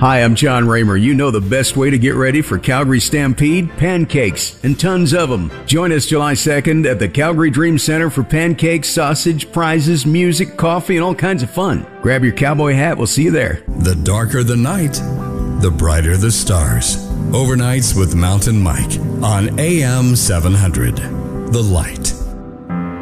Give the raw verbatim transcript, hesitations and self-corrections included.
Hi, I'm John Raymer. You know the best way to get ready for Calgary Stampede? Pancakes, and tons of them. Join us July second at the Calgary Dream Center for pancakes, sausage, prizes, music, coffee, and all kinds of fun. Grab your cowboy hat. We'll see you there. The darker the night, the brighter the stars. Overnights with Mountain Mike on A M seven hundred. The Light.